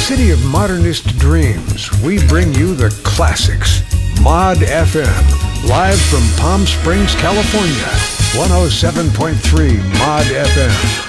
city of modernist dreams, we bring you the classics. Mod FM, live from Palm Springs, California. 107.3 Mod FM.